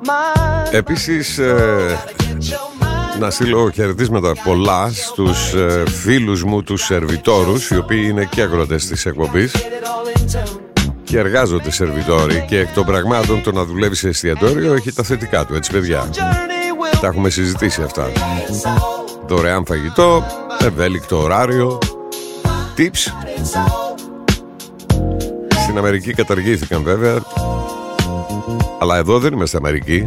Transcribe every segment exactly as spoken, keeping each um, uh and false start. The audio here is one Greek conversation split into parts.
Επίσης ε, να στείλω χαιρετίσματα πολλά στους ε, φίλους μου τους σερβιτόρους, οι οποίοι είναι και αγρότες της εκπομπής και εργάζονται σερβιτόροι, και εκ των πραγμάτων το να δουλεύει σε εστιατόριο έχει τα θετικά του, έτσι παιδιά. Τα έχουμε συζητήσει αυτά. Δωρεάν φαγητό, ευέλικτο ωράριο, tips. Στην Αμερική καταργήθηκαν βέβαια, αλλά εδώ δεν είμαστε Αμερική.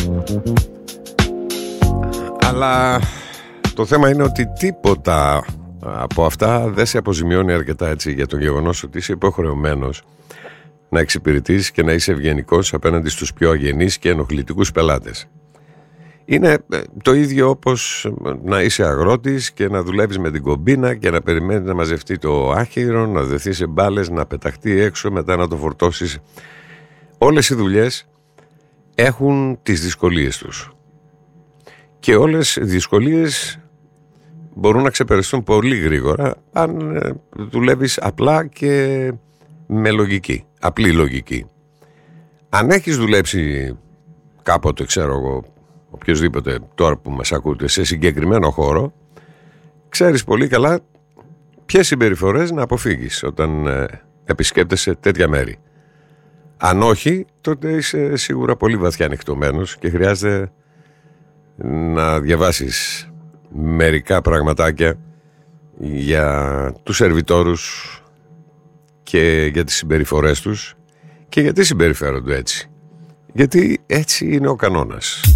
Αλλά το θέμα είναι ότι τίποτα από αυτά δεν σε αποζημιώνει αρκετά, έτσι, για το γεγονός ότι είσαι υποχρεωμένος να εξυπηρετείς και να είσαι ευγενικός απέναντι στους πιο αγενείς και ενοχλητικούς πελάτες. Είναι το ίδιο όπως να είσαι αγρότης και να δουλεύεις με την κομπίνα και να περιμένεις να μαζευτεί το άχυρο, να δεθεί σε μπάλες, να πεταχτεί έξω, μετά να το φορτώσεις. Όλες οι δουλειές έχουν τις δυσκολίες τους. Και όλες οι δυσκολίες μπορούν να ξεπεραστούν πολύ γρήγορα αν δουλεύεις απλά και με λογική, απλή λογική. Αν έχεις δουλέψει κάποτε, ξέρω εγώ, οποιοσδήποτε τώρα που μας ακούτε, σε συγκεκριμένο χώρο, ξέρεις πολύ καλά ποιες συμπεριφορές να αποφύγεις όταν ε, επισκέπτεσαι τέτοια μέρη. Αν όχι, τότε είσαι σίγουρα πολύ βαθιά ανοιχτωμένος και χρειάζεται να διαβάσεις μερικά πραγματάκια για τους σερβιτόρους και για τις συμπεριφορές τους και γιατί συμπεριφέρονται έτσι. Γιατί έτσι είναι ο κανόνας.